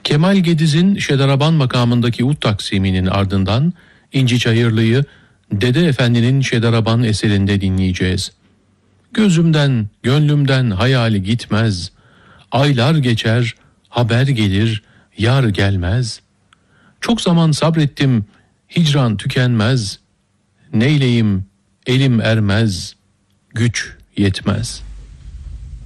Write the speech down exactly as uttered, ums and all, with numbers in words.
Kemal Gediz'in Şedaraban makamındaki ud taksiminin ardından İnci Çayırlı'yı Dede Efendi'nin Şedaraban eserinde dinleyeceğiz. Gözümden, gönlümden hayali gitmez. Aylar geçer, haber gelir, yar gelmez. Çok zaman sabrettim, hicran tükenmez. Neyleyim, elim ermez, güç yetmez.''